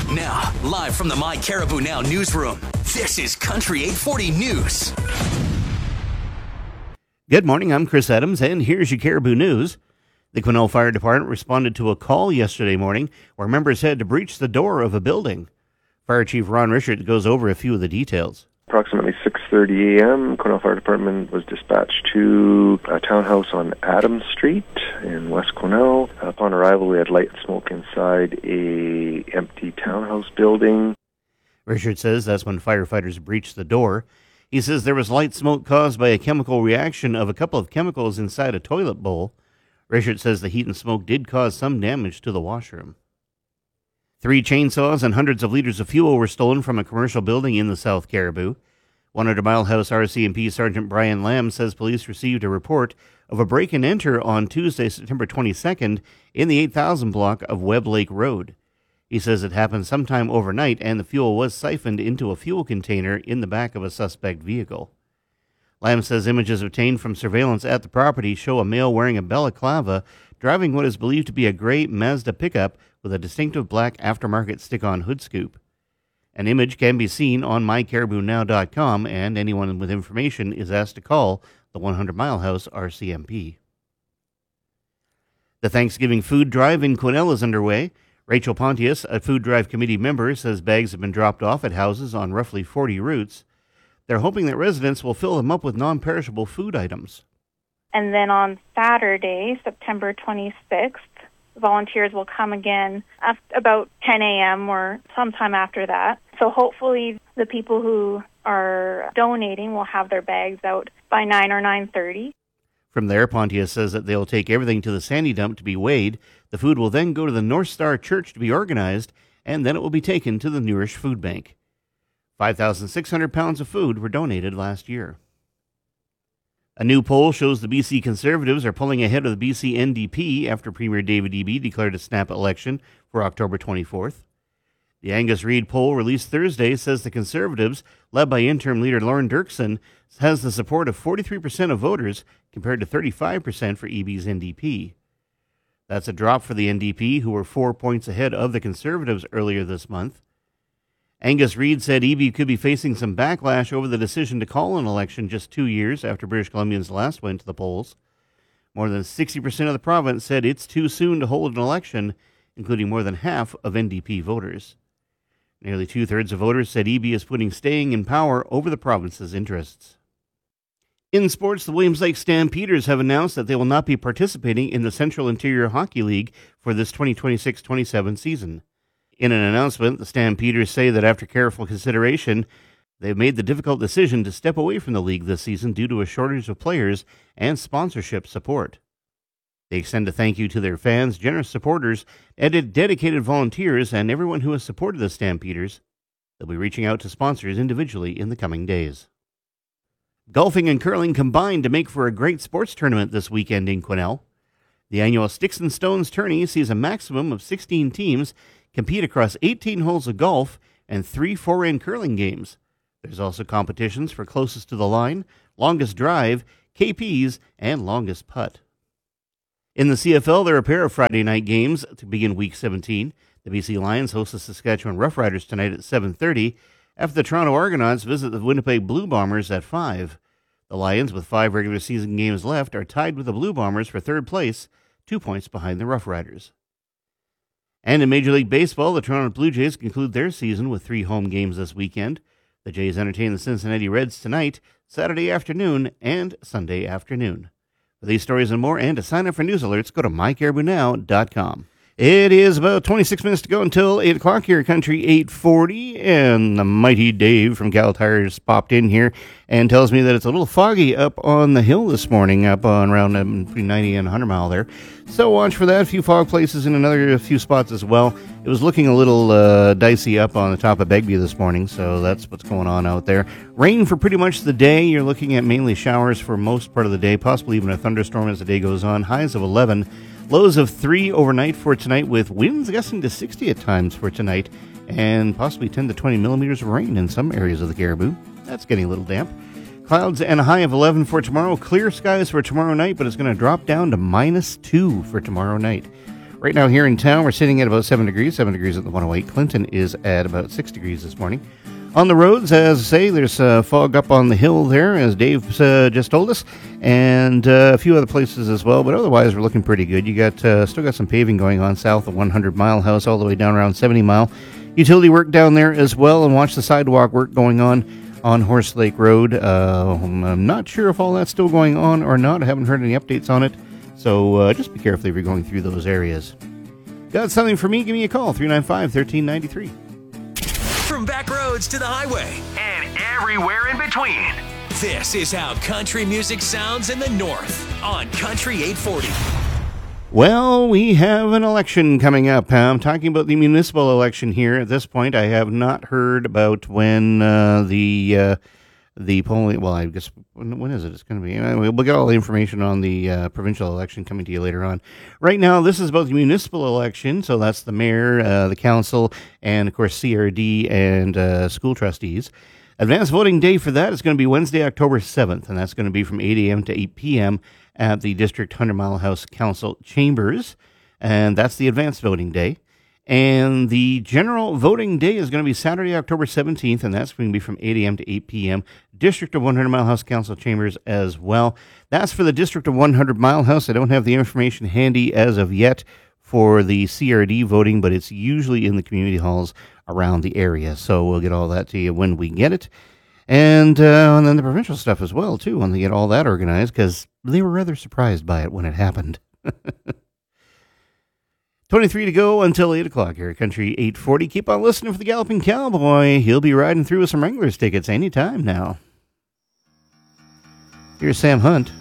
Now, live from the My Caribou Now newsroom, this is Country 840 News. Good morning, I'm Chris Adams, and here's your Caribou News. The Quesnel Fire Department responded to a call yesterday morning where members had to breach the door of a building. Fire Chief Ron Richard goes over a few of the details. Approximately 6:30 a.m., Quesnel Fire Department was dispatched to a townhouse on Adams Street in West Quesnel. Upon arrival, we had light and smoke inside a empty townhouse building. Richard says that's when firefighters breached the door. He says there was light smoke caused by a chemical reaction of a couple of chemicals inside a toilet bowl. Richard says the heat and smoke did cause some damage to the washroom. 3 chainsaws and hundreds of liters of fuel were stolen from a commercial building in the South Caribou. 100 Mile House RCMP Sergeant Brian Lamb says police received a report of a break-and-enter on Tuesday, September 22nd in the 8000 block of Webb Lake Road. He says it happened sometime overnight and the fuel was siphoned into a fuel container in the back of a suspect vehicle. Lamb says images obtained from surveillance at the property show a male wearing a balaclava driving what is believed to be a gray Mazda pickup with a distinctive black aftermarket stick-on hood scoop. An image can be seen on mycaribounow.com, and anyone with information is asked to call the 100 Mile House RCMP. The Thanksgiving food drive in Quesnel is underway. Rachel Pontius, a food drive committee member, says bags have been dropped off at houses on roughly 40 routes. They're hoping that residents will fill them up with non-perishable food items. And then on Saturday, September 26th, volunteers will come again at about 10 a.m. or sometime after that. So hopefully the people who are donating will have their bags out by 9 or 9:30. From there, Pontius says that they'll take everything to the Sandy Dump to be weighed. The food will then go to the North Star Church to be organized, and then it will be taken to the Nourish Food Bank. 5,600 pounds of food were donated last year. A new poll shows the BC Conservatives are pulling ahead of the BC NDP after Premier David Eby declared a snap election for October 24th. The Angus Reid poll released Thursday says the Conservatives, led by interim leader Lauren Dirksen, has the support of 43% of voters compared to 35% for Eby's NDP. That's a drop for the NDP, who were 4 points ahead of the Conservatives earlier this month. Angus Reid said Eby could be facing some backlash over the decision to call an election just 2 years after British Columbians last went to the polls. More than 60% of the province said it's too soon to hold an election, including more than half of NDP voters. Nearly 2/3 of voters said Eby is putting staying in power over the province's interests. In sports, the Williams Lake Stampeders have announced that they will not be participating in the Central Interior Hockey League for this 2026-27 season. In an announcement, the Stampeders say that after careful consideration, they've made the difficult decision to step away from the league this season due to a shortage of players and sponsorship support. They extend a thank you to their fans, generous supporters, and dedicated volunteers, and everyone who has supported the Stampeders. They'll be reaching out to sponsors individually in the coming days. Golfing and curling combined to make for a great sports tournament this weekend in Quesnel. The annual Sticks and Stones tourney sees a maximum of 16 teams compete across 18 holes of golf and 3 4-in curling games. There's also competitions for closest to the line, longest drive, KPs, and longest putt. In the CFL, there are a pair of Friday night games to begin Week 17. The BC Lions host the Saskatchewan Roughriders tonight at 7:30, after the Toronto Argonauts visit the Winnipeg Blue Bombers at 5. The Lions, with 5 regular season games left, are tied with the Blue Bombers for third place, 2 points behind the Roughriders. And in Major League Baseball, the Toronto Blue Jays conclude their season with 3 home games this weekend. The Jays entertain the Cincinnati Reds tonight, Saturday afternoon, and Sunday afternoon. For these stories and more, and to sign up for news alerts, go to mycaribounow.com. It is about 26 minutes to go until 8 o'clock here at Country 840, and the mighty Dave from Gal Tires popped in here and tells me that it's a little foggy up on the hill this morning, up on around between 90 and 100 mile there. So watch for that. A few fog places in a few spots as well. It was looking a little dicey up on the top of Begbie this morning, so that's what's going on out there. Rain for pretty much the day. You're looking at mainly showers for most part of the day, possibly even a thunderstorm as the day goes on. Highs of 11. Lows of 3 overnight for tonight, with winds gusting to 60 at times for tonight, and possibly 10 to 20 millimeters of rain in some areas of the Caribou. That's getting a little damp. Clouds and a high of 11 for tomorrow. Clear skies for tomorrow night, but it's going to drop down to -2 for tomorrow night. Right now here in town, we're sitting at about 7 degrees, 7 degrees at the 108. Clinton is at about 6 degrees this morning. On the roads, as I say, there's fog up on the hill there, as Dave just told us, and a few other places as well, but otherwise we're looking pretty good. You got still got some paving going on south of 100 Mile House all the way down around 70 Mile. Utility work down there as well, and watch the sidewalk work going on Horse Lake Road. I'm not sure if all that's still going on or not. I haven't heard any updates on it, so just be careful if you're going through those areas. Got something for me? Give me a call, 395-1393. From back roads to the highway and everywhere in between. This is how country music sounds in the North on Country 840. Well, we have an election coming up. I'm talking about the municipal election here. At this point, I have not heard about when the polling. Well, I guess when is it? It's going to be. We'll get all the information on the provincial election coming to you later on. Right now, this is about the municipal election. So that's the mayor, the council, and of course CRD and school trustees. Advanced voting day for that is going to be Wednesday, October 7th, and that's going to be from 8 a.m. to 8 p.m. at the District 100 Mile House Council Chambers, and that's the advanced voting day. And the general voting day is going to be Saturday, October 17th, and that's going to be from 8 a.m. to 8 p.m. District of 100 Mile House Council Chambers as well. That's for the District of 100 Mile House. I don't have the information handy as of yet for the CRD voting, but it's usually in the community halls around the area. So we'll get all that to you when we get it. And then the provincial stuff as well, too, when they get all that organized, because they were rather surprised by it when it happened. 23 to go until 8 o'clock here at Country 840. Keep on listening for the Galloping Cowboy. He'll be riding through with some Wranglers tickets anytime now. Here's Sam Hunt.